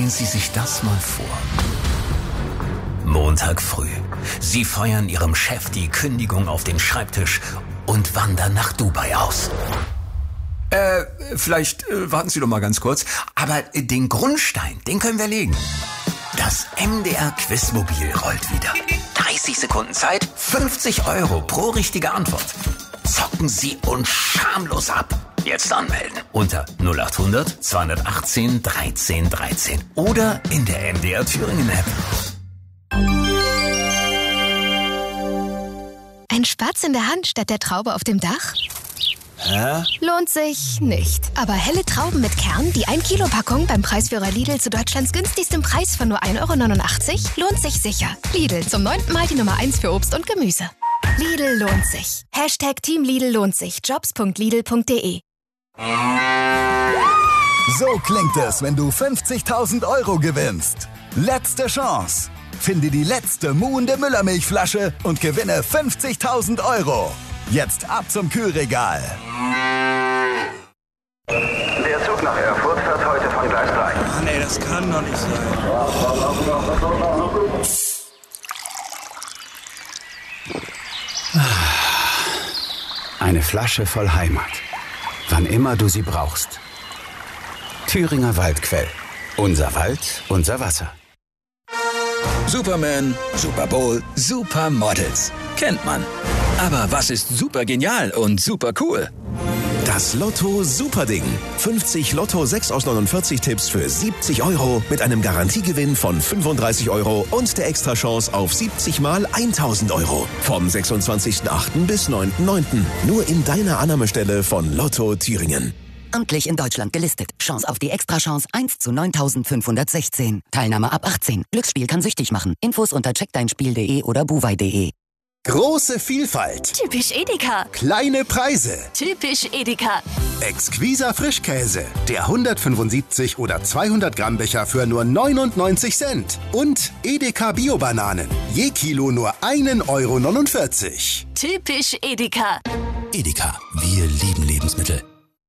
Stellen Sie sich das mal vor. Montag früh. Sie feuern Ihrem Chef die Kündigung auf den Schreibtisch und wandern nach Dubai aus. Vielleicht warten Sie doch mal ganz kurz. Aber den Grundstein, den können wir legen. Das MDR-Quizmobil rollt wieder. 30 Sekunden Zeit, 50 € pro richtige Antwort. Zocken Sie uns schamlos ab. Jetzt anmelden unter 0800 218 13 13 oder in der MDR Thüringen App. Ein Spatz in der Hand statt der Traube auf dem Dach? Hä? Lohnt sich nicht. Aber helle Trauben mit Kern, die 1-Kilo-Packung beim Preisführer Lidl zu Deutschlands günstigstem Preis von nur 1,89 € lohnt sich sicher. Lidl, zum 9. Mal die Nummer 1 für Obst und Gemüse. Lidl lohnt sich. #Team Lidl lohnt sich. Jobs.lidl.de. So klingt es, wenn du 50.000 € gewinnst. Letzte Chance. Finde die letzte muhende Müllermilchflasche und gewinne 50.000 €. Jetzt ab zum Kühlregal. Der Zug nach Erfurt fährt heute von Gleis 3. Ach nee, das kann doch nicht sein. Eine Flasche voll Heimat. Wann immer du sie brauchst. Thüringer Waldquell. Unser Wald, unser Wasser. Superman, Super Bowl, Supermodels. Kennt man. Aber was ist super genial und super cool? Das Lotto Superding. 50 Lotto 6 aus 49 Tipps für 70 € mit einem Garantiegewinn von 35 € und der Extrachance auf 70 mal 1.000 €. Vom 26.08. bis 9.09. Nur in deiner Annahmestelle von Lotto Thüringen. Amtlich in Deutschland gelistet. Chance auf die Extrachance 1 zu 9.516. Teilnahme ab 18. Glücksspiel kann süchtig machen. Infos unter checkdeinspiel.de oder buwei.de. Große Vielfalt. Typisch Edeka. Kleine Preise. Typisch Edeka. Exquiser Frischkäse. Der 175 oder 200 Gramm Becher für nur 99 Cent. Und Edeka Bio-Bananen. Je Kilo nur 1,49 €. Typisch Edeka. Edeka, wir lieben Lebensmittel.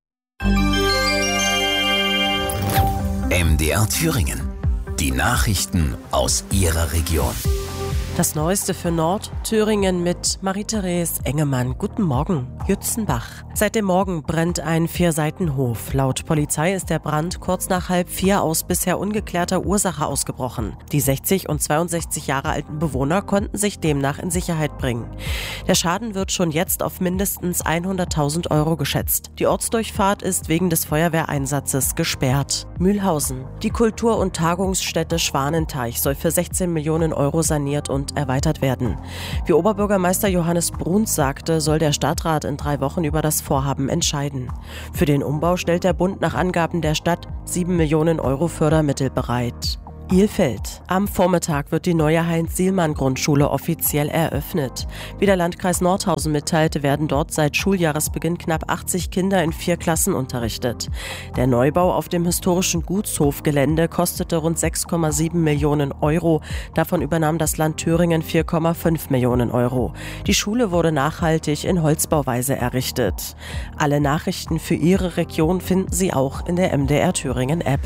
MDR Thüringen. Die Nachrichten aus Ihrer Region. Das Neueste für Nordthüringen mit Marie-Therese Engemann. Guten Morgen. Jützenbach. Seit dem Morgen brennt ein 4-Seiten-Hof. Laut Polizei ist der Brand kurz nach 3:30 aus bisher ungeklärter Ursache ausgebrochen. Die 60 und 62 Jahre alten Bewohner konnten sich demnach in Sicherheit bringen. Der Schaden wird schon jetzt auf mindestens 100.000 € geschätzt. Die Ortsdurchfahrt ist wegen des Feuerwehreinsatzes gesperrt. Mühlhausen. Die Kultur- und Tagungsstätte Schwanenteich soll für 16 Millionen € saniert und erweitert werden. Wie Oberbürgermeister Johannes Bruns sagte, soll der Stadtrat in 3 Wochen über das Vorhaben entscheiden. Für den Umbau stellt der Bund nach Angaben der Stadt 7 Millionen € Fördermittel bereit. Ilfeld. Am Vormittag wird die neue Heinz-Sielmann-Grundschule offiziell eröffnet. Wie der Landkreis Nordhausen mitteilte, werden dort seit Schuljahresbeginn knapp 80 Kinder in 4 Klassen unterrichtet. Der Neubau auf dem historischen Gutshofgelände kostete rund 6,7 Millionen €. Davon übernahm das Land Thüringen 4,5 Millionen €. Die Schule wurde nachhaltig in Holzbauweise errichtet. Alle Nachrichten für Ihre Region finden Sie auch in der MDR Thüringen App.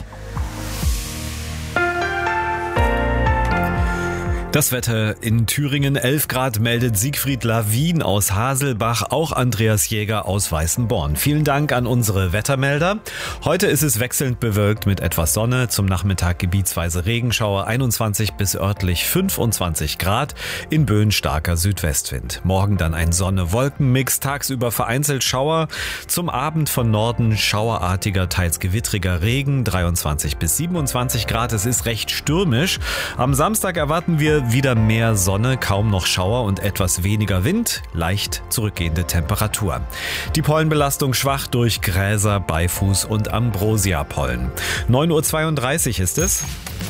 Das Wetter in Thüringen, 11 Grad, meldet Siegfried Lawin aus Haselbach, auch Andreas Jäger aus Weißenborn. Vielen Dank an unsere Wettermelder. Heute ist es wechselnd bewölkt mit etwas Sonne, zum Nachmittag gebietsweise Regenschauer, 21 bis örtlich 25 Grad, in Böen starker Südwestwind. Morgen dann ein Sonne-Wolken-Mix, tagsüber vereinzelt Schauer, zum Abend von Norden schauerartiger, teils gewittriger Regen, 23 bis 27 Grad, es ist recht stürmisch. Am Samstag erwarten wir wieder mehr Sonne, kaum noch Schauer und etwas weniger Wind, leicht zurückgehende Temperatur. Die Pollenbelastung schwach durch Gräser, Beifuß und Ambrosia-Pollen. 9:32 Uhr ist es.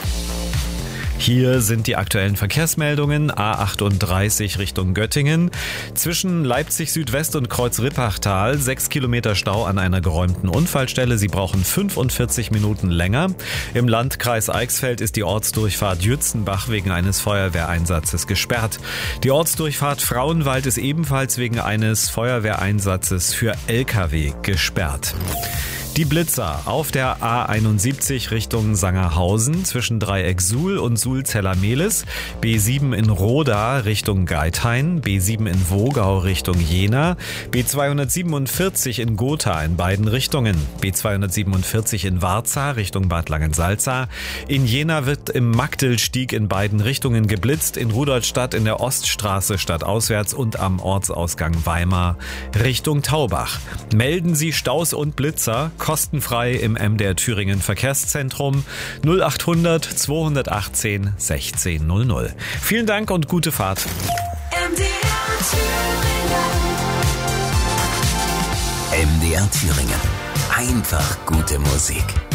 Hier sind die aktuellen Verkehrsmeldungen. A38 Richtung Göttingen. Zwischen Leipzig Südwest und Kreuz-Rippachtal 6 Kilometer Stau an einer geräumten Unfallstelle. Sie brauchen 45 Minuten länger. Im Landkreis Eichsfeld ist die Ortsdurchfahrt Jützenbach wegen eines Feuerwehreinsatzes gesperrt. Die Ortsdurchfahrt Frauenwald ist ebenfalls wegen eines Feuerwehreinsatzes für Lkw gesperrt. Die Blitzer auf der A71 Richtung Sangerhausen zwischen Dreieck Suhl und Suhl-Zellermehlis, B7 in Roda Richtung Geithain, B7 in Wogau Richtung Jena, B247 in Gotha in beiden Richtungen, B247 in Warza Richtung Bad Langensalza. In Jena wird im Magdelstieg in beiden Richtungen geblitzt, in Rudolstadt in der Oststraße stadtauswärts und am Ortsausgang Weimar Richtung Taubach. Melden Sie Staus und Blitzer kostenfrei im MDR Thüringen Verkehrszentrum 0800 218 1600. Vielen Dank und gute Fahrt. MDR Thüringen. Einfach gute Musik.